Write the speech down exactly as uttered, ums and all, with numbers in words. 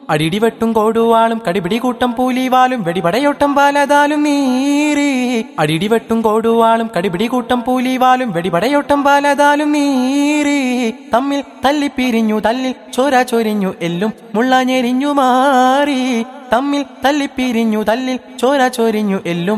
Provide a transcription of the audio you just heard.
അടിടിവെട്ടും കോടുവാളും കടിപിടി കൂട്ടം പൂലിവാലും വെടിപടയോട്ടം പാലതാലും നീറി. അടിടിവെട്ടും കോടുവാളും കടിപിടി കൂട്ടം പൂലിവാലും വെടിപടയോട്ടം പാലതാലും നീറി. തമ്മിൽ തല്ലിപ്പിരിഞ്ഞു തല്ലിൽ ചോര ചൊരിഞ്ഞു എല്ലും മുള്ളാഞ്ഞെരിഞ്ഞു മാറി. തമ്മിൽ തല്ലിപ്പിരിഞ്ഞു തല്ലിൽ ചോര ചൊരിഞ്ഞു എല്ലും